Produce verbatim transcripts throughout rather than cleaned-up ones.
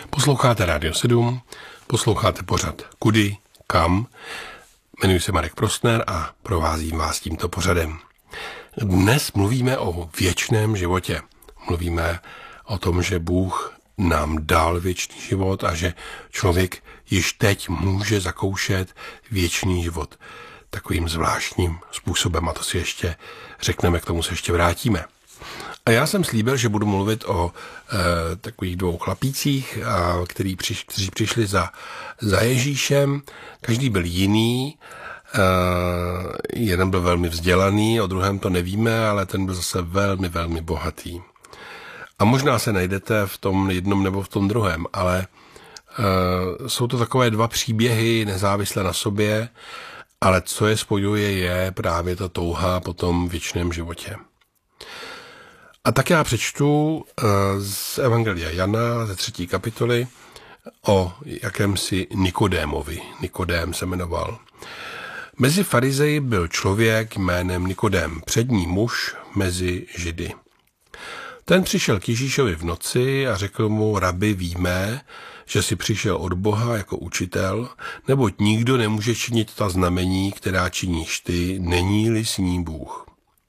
Posloucháte Rádio sedm, posloucháte pořad Kudy, kam. Jmenuji se Marek Prostner a provázím vás tímto pořadem. Dnes mluvíme o věčném životě. Mluvíme o tom, že Bůh nám dal věčný život a že člověk již teď může zakoušet věčný život takovým zvláštním způsobem. A to si ještě řekneme, k tomu se ještě vrátíme. A já jsem slíbil, že budu mluvit o e, takových dvou chlapících, a, který přiš, kteří přišli za, za Ježíšem. Každý byl jiný, e, jeden byl velmi vzdělaný, o druhém to nevíme, ale ten byl zase velmi, velmi bohatý. A možná se najdete v tom jednom nebo v tom druhém, ale e, jsou to takové dva příběhy nezávisle na sobě, ale co je spojuje, je právě ta touha po tom věčném životě. A tak já přečtu z Evangelia Jana ze třetí kapitoly o jakémsi Nikodémovi. Nikodém se jmenoval. Mezi farizeji byl člověk jménem Nikodém, přední muž mezi Židy. Ten přišel k Ježíšovi v noci a řekl mu: Rabi, víme, že jsi přišel od Boha jako učitel, neboť nikdo nemůže činit ta znamení, která činíš ty, není-li s ní Bůh.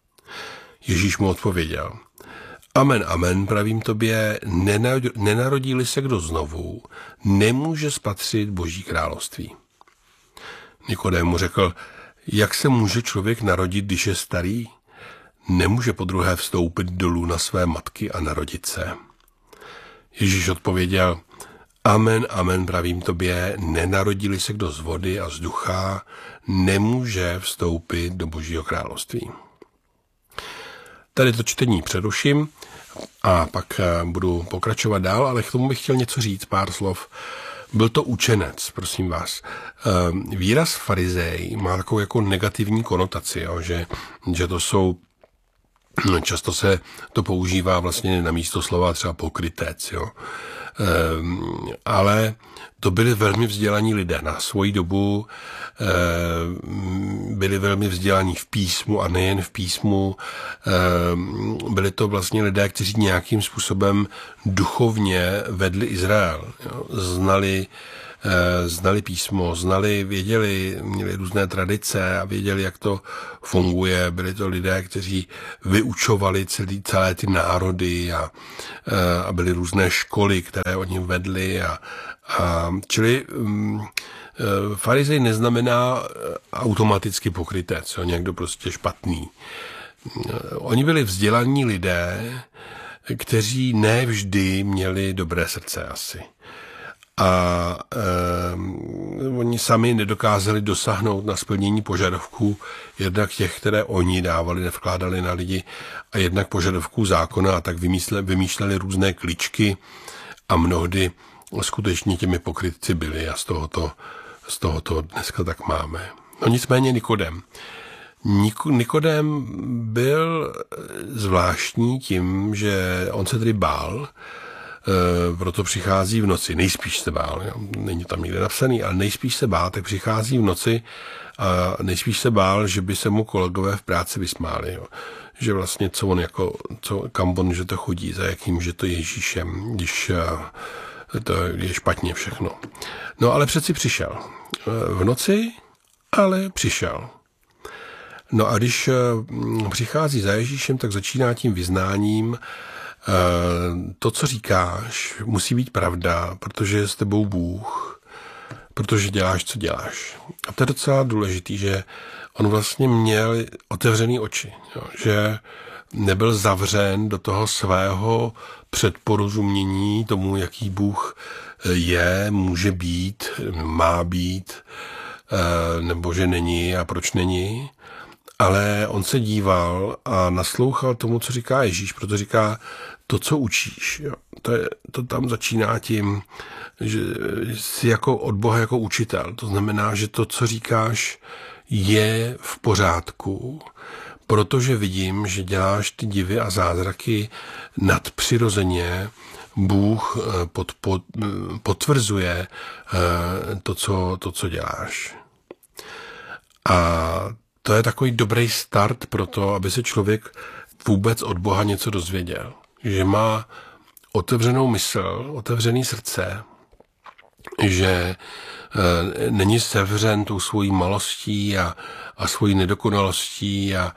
Ježíš mu odpověděl: Amen, amen, pravím tobě, nenarodí-li se kdo znovu, nemůže spatřit Boží království. Nikodém mu řekl: Jak se může člověk narodit, když je starý? Nemůže podruhé vstoupit dolů na své matky a narodit se. Ježíš odpověděl: Amen, amen, pravím tobě, nenarodí-li se kdo z vody a z ducha, nemůže vstoupit do Božího království. Tady to čtení přeruším a pak budu pokračovat dál, ale k tomu bych chtěl něco říct, pár slov. Byl to učenec, prosím vás. Výraz farizej má takovou jako negativní konotaci, jo, že, že to jsou, často se to používá vlastně na místo slova třeba pokrytec, jo. Ale to byli velmi vzdělaní lidé. Na svoji dobu byli velmi vzdělaní v písmu a nejen v písmu. Byli to vlastně lidé, kteří nějakým způsobem duchovně vedli Izrael. Znali, znali písmo, znali, věděli, měli různé tradice a věděli, jak to funguje. Byli to lidé, kteří vyučovali celý, celé ty národy a, a byly různé školy, které oni vedli. A, a, čili um, farizej neznamená automaticky pokrytec, jo, někdo prostě špatný. Oni byli vzdělaní lidé, kteří ne vždy měli dobré srdce asi. A eh, oni sami nedokázali dosáhnout na splnění požadavků, jednak těch, které oni dávali, nevkládali na lidi, a jednak požadavků zákona, a tak vymýšleli, vymýšleli různé kličky a mnohdy skutečně těmi pokrytci byli a z tohoto, z tohoto dneska tak máme. No nicméně Nikodém. Nikodém byl zvláštní tím, že on se tedy bál, proto přichází v noci, nejspíš se bál, jo. Není tam nikde napsaný, ale nejspíš se bál, tak přichází v noci a nejspíš se bál, že by se mu kolegové v práci vysmáli, jo. Že vlastně co on jako, co, kam on, že to chodí, za jakým, že to Ježíšem, když to je špatně všechno. No ale přeci přišel. V noci, ale přišel. No a když přichází za Ježíšem, tak začíná tím vyznáním: to, co říkáš, musí být pravda, protože je s tebou Bůh, protože děláš, co děláš. A to je docela důležitý, že on vlastně měl otevřený oči, jo, že nebyl zavřen do toho svého předporozumění tomu, jaký Bůh je, může být, má být, nebo že není a proč není. Ale on se díval a naslouchal tomu, co říká Ježíš, proto říká: to, co učíš, jo, to, je, to tam začíná tím, že jsi jako od Boha jako učitel. To znamená, že to, co říkáš, je v pořádku, protože vidím, že děláš ty divy a zázraky nadpřirozeně. Bůh pod, pod, potvrzuje to co, to, co děláš. A to je takový dobrý start pro to, aby se člověk vůbec od Boha něco dozvěděl. Že má otevřenou mysl, otevřený srdce, že není sevřen tou svojí malostí a, a svojí nedokonalostí a, a,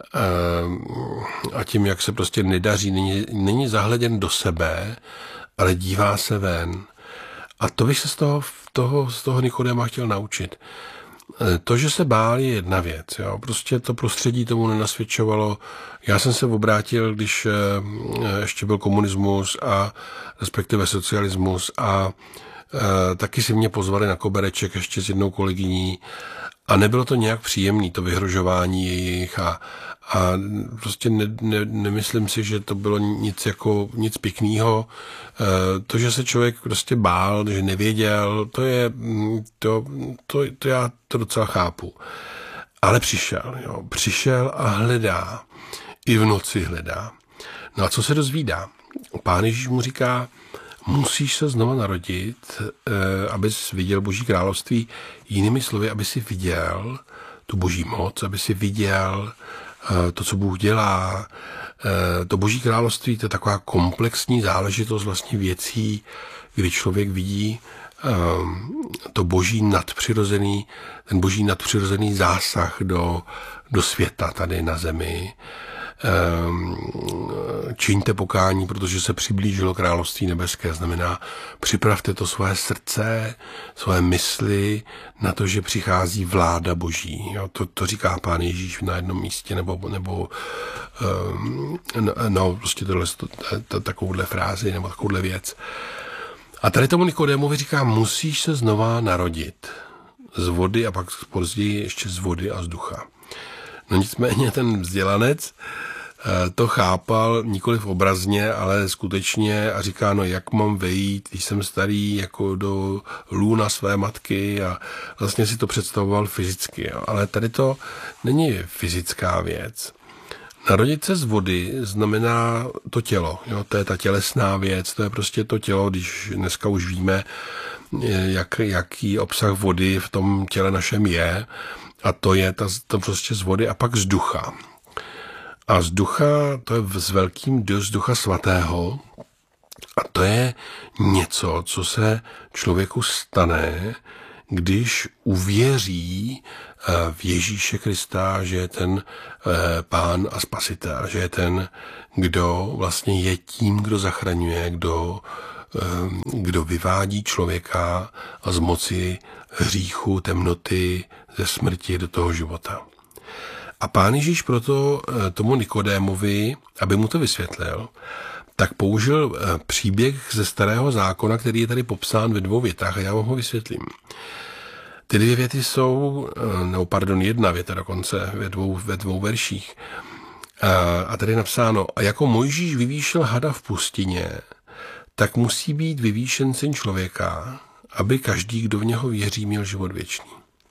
a tím, jak se prostě nedaří, není, není zahleděn do sebe, ale dívá se ven. A to bych se z toho, toho, z toho Nikodéma chtěl naučit. To, že se bál, je jedna věc. Jo. Prostě to prostředí tomu nenasvědčovalo. Já jsem se obrátil, když ještě byl komunismus a respektive socialismus a e, taky si mě pozvali na kobereček ještě s jednou kolegyní a nebylo to nějak příjemné, to vyhrožování jejich a, a prostě ne, ne, nemyslím si, že to bylo nic jako nic pěkného. E, to, že se člověk prostě bál, že nevěděl, to je, to, to, to já to docela chápu. Ale přišel, jo, přišel a hledá. I v noci hledá. No a co se dozvídá? Pán Ježíš mu říká, musíš se znova narodit, e, abys viděl Boží království. Jinými slovy, aby si viděl tu Boží moc, aby si viděl e, to, co Bůh dělá. E, to Boží království, to je taková komplexní záležitost vlastně věcí, kdy člověk vidí e, to Boží nadpřirozený, ten Boží nadpřirozený zásah do, do světa tady na zemi. Čiňte pokání, protože se přiblížilo království nebeské. Znamená, připravte to svoje srdce, svoje mysli na to, že přichází vláda Boží. Jo, to, to říká Pán Ježíš na jednom místě, nebo, nebo no, no, prostě tohle, to, to, takovouhle frázi, nebo takovouhle věc. A tady tomu Nikodémovi říká, musíš se znova narodit z vody a pak později ještě z vody a z ducha. No nicméně ten vzdělanec to chápal nikoliv obrazně, ale skutečně a říká, no jak mám vejít, když jsem starý, jako do lůna své matky a vlastně si to představoval fyzicky. Jo. Ale tady to není fyzická věc. Narodit se z vody znamená to tělo. Jo. To je ta tělesná věc, to je prostě to tělo, když dneska už víme, jak, jaký obsah vody v tom těle našem je. A to je ta, to prostě z vody a pak z ducha. A z ducha, to je s velkým D, z ducha svatého. A to je něco, co se člověku stane, když uvěří v Ježíše Krista, že je ten Pán a Spasitel, že je ten, kdo vlastně je tím, kdo zachraňuje, kdo, kdo vyvádí člověka a z moci hříchu, temnoty, ze smrti do toho života. A Pán Ježíš proto tomu Nikodémovi, aby mu to vysvětlil, tak použil příběh ze Starého zákona, který je tady popsán ve dvou větách a já vám ho vysvětlím. Ty dvě věty jsou, no pardon, jedna věta dokonce ve dvou, ve dvou verších. A tady je napsáno, a jako Mojžíš vyvýšil hada v pustině, tak musí být vyvýšen syn člověka, aby každý, kdo v něho věří, měl život věčný.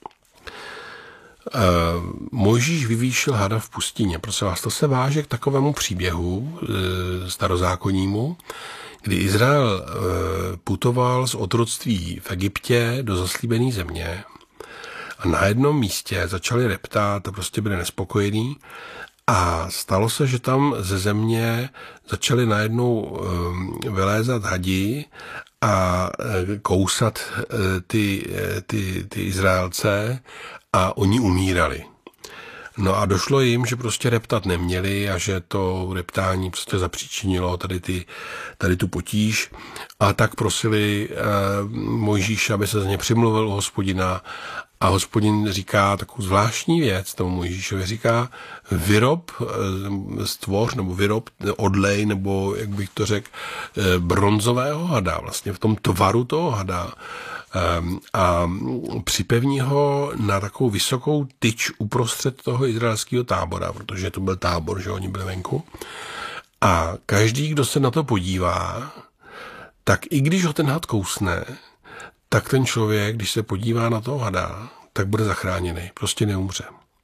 Uh, Mojžíš vyvýšil hada v pustině. Prosím vás, to se váže k takovému příběhu e, starozákonnímu, kdy Izrael e, putoval z otroctví v Egyptě do zaslíbené země a na jednom místě začali reptát a prostě byli nespokojení a stalo se, že tam ze země začali najednou e, vylézat hadi a e, kousat e, ty, e, ty, ty Izraelce a oni umírali. No a došlo jim, že prostě reptat neměli a že to reptání prostě zapříčinilo tady, ty, tady tu potíž a tak prosili eh, Mojžíše, aby se za ně přimluvil u Hospodina a Hospodin říká takovou zvláštní věc, tomu Mojžíšovi říká vyrob, eh, stvoř nebo vyrob, odlej nebo jak bych to řekl, eh, bronzového hada, vlastně v tom tvaru toho hada a připevní ho na takovou vysokou tyč uprostřed toho izraelského tábora, protože to byl tábor, že oni byli venku. A každý, kdo se na to podívá, tak i když ho ten had kousne, tak ten člověk, když se podívá na toho hada, tak bude zachráněný, prostě neumře.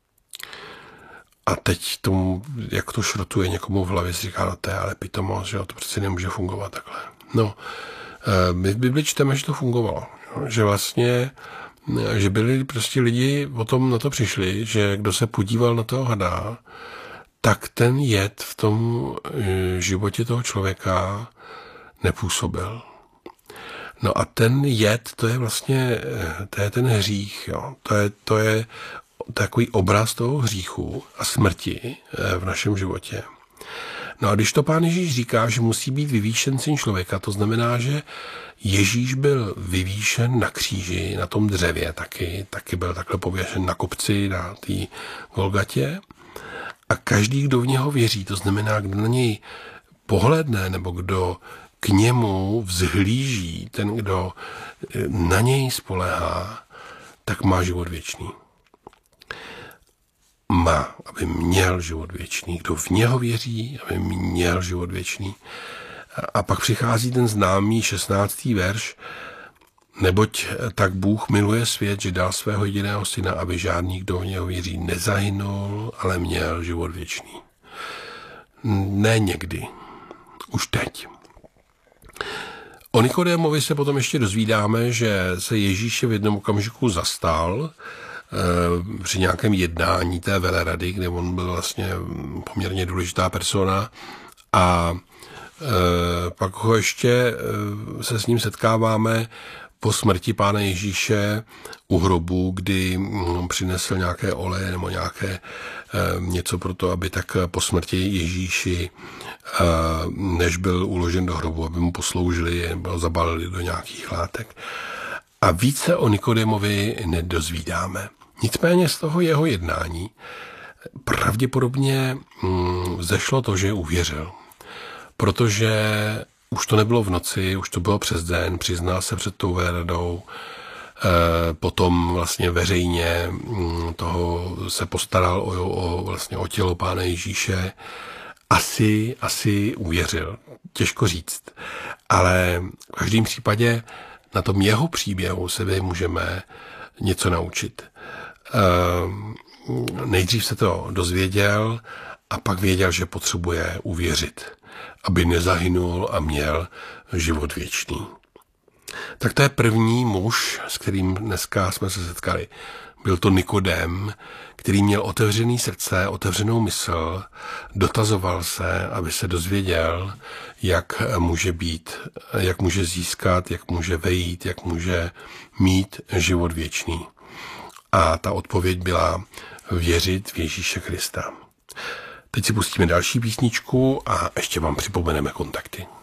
A teď tomu, jak to šrotuje někomu v hlavě, si říká, no to je ale pitomost, že to přece nemůže fungovat takhle. No, my v Bibli čteme, že to fungovalo. Že vlastně, že byli prostě lidi o tom na to přišli, že kdo se podíval na toho hada, tak ten jed v tom životě toho člověka nepůsobil. No a ten jed, to je vlastně, to je ten hřích, jo. To je, to je takový obraz toho hříchu a smrti v našem životě. No a když to Pán Ježíš říká, že musí být vyvýšen syn člověka, to znamená, že Ježíš byl vyvýšen na kříži, na tom dřevě taky, taky byl takhle pověšen na kopci, na té Golgatě. A každý, kdo v něho věří, to znamená, kdo na něj pohledne, nebo kdo k němu vzhlíží, ten, kdo na něj spoléhá, tak má život věčný. Má, aby měl život věčný. Kdo v něho věří, aby měl život věčný. A pak přichází ten známý šestnáctý verš, neboť tak Bůh miluje svět, že dal svého jediného syna, aby žádný, kdo v něho věří, nezahynul, ale měl život věčný. Ne někdy, už teď. O Nikodémovi se potom ještě dozvídáme, že se Ježíše v jednom okamžiku zastal e, při nějakém jednání té velerady, kde on byl vlastně poměrně důležitá persona a e, pak ho ještě e, se s ním setkáváme po smrti Pána Ježíše u hrobu, kdy hm, přinesl nějaké oleje nebo nějaké e, něco pro to, aby tak po smrti Ježíši, e, než byl uložen do hrobu, aby mu posloužili, nebo zabalili do nějakých látek. A více o Nikodémovi nedozvídáme. Nicméně z toho jeho jednání pravděpodobně hm, vzešlo to, že uvěřil. Protože už to nebylo v noci, už to bylo přes den, přiznal se před tou véradou, e, potom vlastně veřejně m, toho se postaral o, o, vlastně o tělo Pána Ježíše. Asi, asi uvěřil, těžko říct. Ale v každém případě na tom jeho příběhu se my můžeme něco naučit. E, nejdřív se to dozvěděl a pak věděl, že potřebuje uvěřit, aby nezahynul a měl život věčný. Tak to je první muž, s kterým dneska jsme se setkali. Byl to Nikodém, který měl otevřený srdce, otevřenou mysl, dotazoval se, aby se dozvěděl, jak může být, jak může získat, jak může vejít, jak může mít život věčný. A ta odpověď byla věřit v Ježíše Krista. Teď si pustíme další písničku a ještě vám připomeneme kontakty.